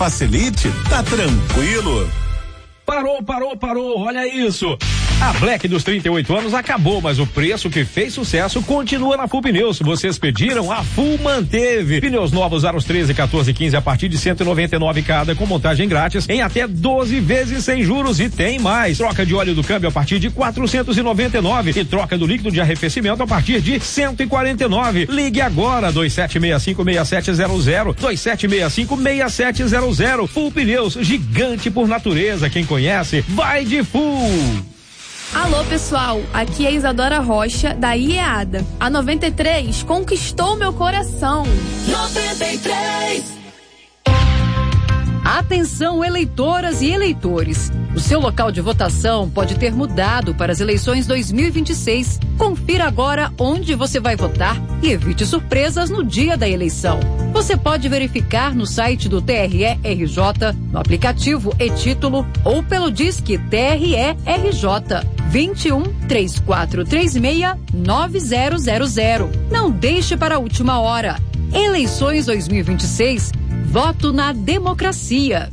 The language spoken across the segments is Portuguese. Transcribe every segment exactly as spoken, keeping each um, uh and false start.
Facilite, tá tranquilo. Parou, parou, parou, olha isso. A Black dos trinta e oito anos acabou, mas o preço que fez sucesso continua na Full Pneus. Vocês pediram, a Full manteve. Pneus novos aros treze, quatorze e quinze a partir de cento e noventa e nove cada, com montagem grátis em até doze vezes sem juros, e tem mais. Troca de óleo do câmbio a partir de quatrocentos e noventa e nove e troca do líquido de arrefecimento a partir de cento e quarenta e nove. Ligue agora, dois sete seis cinco, seis sete zero zero, dois sete seis cinco, seis sete zero zero. Full Pneus, gigante por natureza. Quem conhece, vai de Full. Alô pessoal, aqui é Isadora Rocha da IEADA. A noventa e três conquistou meu coração. noventa e três. Atenção, eleitoras e eleitores. O seu local de votação pode ter mudado para as eleições dois mil e vinte e seis. Confira agora onde você vai votar e evite surpresas no dia da eleição. Você pode verificar no site do T R E R J, no aplicativo e-Título ou pelo Disque T R E R J vinte e um, três quatro três seis, nove zero zero zero. Não deixe para a última hora. Eleições dois mil e vinte e seis. Voto na democracia.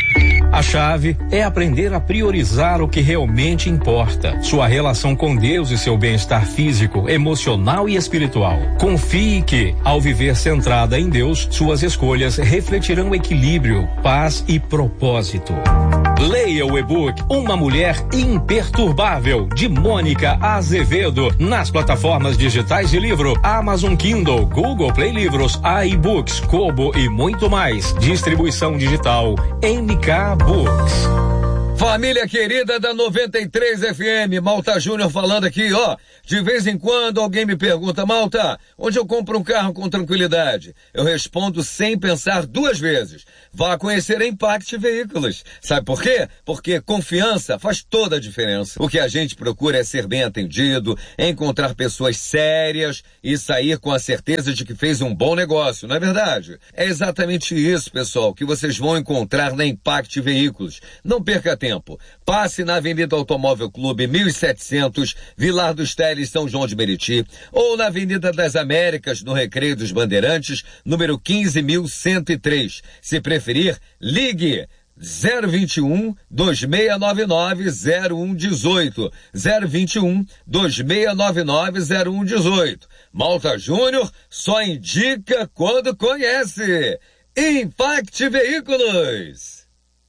A chave é aprender a priorizar o que realmente importa. Sua relação com Deus e seu bem-estar físico, emocional e espiritual. Confie que, ao viver centrada em Deus, suas escolhas refletirão equilíbrio, paz e propósito. Leia o e-book Uma Mulher Imperturbável, de Mônica Azevedo, nas plataformas digitais de livro Amazon Kindle, Google Play Livros, iBooks, Kobo e muito mais. Distribuição digital M K Books. Família querida da noventa e três F M, Malta Júnior falando aqui, ó. De vez em quando alguém me pergunta, Malta, onde eu compro um carro com tranquilidade? Eu respondo sem pensar duas vezes. Vá conhecer a Impact Veículos. Sabe por quê? Porque confiança faz toda a diferença. O que a gente procura é ser bem atendido, encontrar pessoas sérias e sair com a certeza de que fez um bom negócio, não é verdade? É exatamente isso, pessoal, que vocês vão encontrar na Impact Veículos. Não perca tempo. Passe na Avenida Automóvel Clube mil e setecentos, Vilar dos Teles, São João de Meriti, ou na Avenida das Américas, no Recreio dos Bandeirantes, número quinze mil cento e três. Se preferir, ligue zero vinte e um, dois seis nove nove, zero um um oito, zero vinte e um, dois seis nove nove, zero um um oito. Malta Júnior só indica quando conhece. Impact Veículos.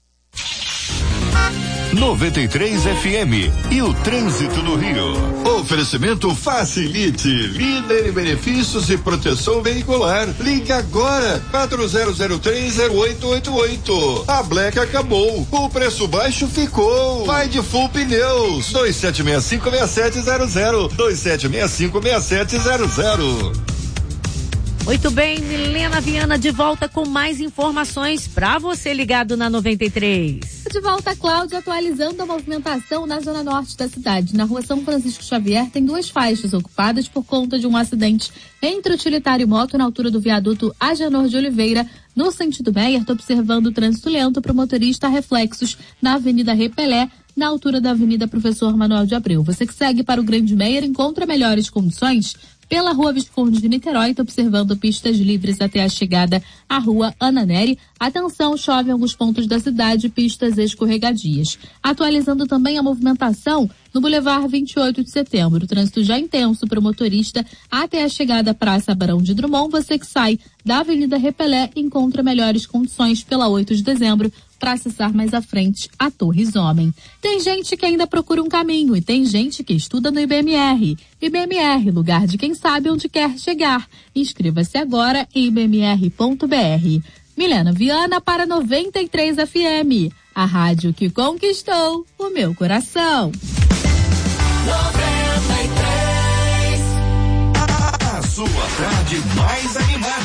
noventa e três F M e o trânsito no Rio. Oferecimento Facilite, líder em benefícios e proteção veicular. Ligue agora, quatro zero zero três, zero oito oito oito. A Black acabou, o preço baixo ficou. Vai de Full Pneus, dois sete seis cinco, seis sete zero zero, dois sete seis cinco, seis sete zero zero. Muito bem, Milena Viana de volta com mais informações para você ligado na noventa e três. De volta, Cláudia, atualizando a movimentação na zona norte da cidade. Na rua São Francisco Xavier tem duas faixas ocupadas por conta de um acidente entre utilitário e moto na altura do viaduto Agenor de Oliveira. No sentido Meyer, estou observando o trânsito lento para o motorista reflexos na Avenida Repelé, na altura da Avenida Professor Manuel de Abreu. Você que segue para o Grande Meyer encontra melhores condições pela Rua Visconde de Niterói, tá observando pistas livres até a chegada à Rua Ana Nery. Atenção, chove em alguns pontos da cidade, pistas escorregadias. Atualizando também a movimentação no Boulevard vinte e oito de setembro. O trânsito já intenso para o motorista até a chegada à Praça Barão de Drummond. Você que sai da Avenida Repelé encontra melhores condições pela oito de dezembro para acessar mais à frente a Torres Homem. Tem gente que ainda procura um caminho e tem gente que estuda no I B M R. I B M R, lugar de quem sabe onde quer chegar. Inscreva-se agora em i b m r ponto b r. Milena Viana para noventa e três F M, a rádio que conquistou o meu coração. noventa e três. A sua tarde mais animada.